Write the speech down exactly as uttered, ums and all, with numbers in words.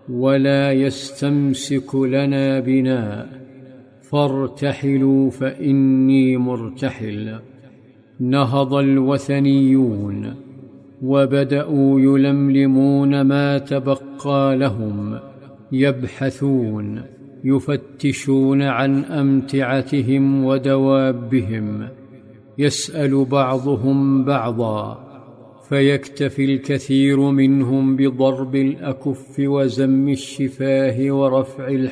ولا يستمسك لنا بنا، فارتحلوا فإني مرتحل. نهض الوثنيون وبدأوا يلملمون ما تبقى لهم، يبحثون، يفتشون عن أمتعتهم ودوابهم، يسأل بعضهم بعضا، فيكتفي الكثير منهم بضرب الأكف وزم الشفاه ورفع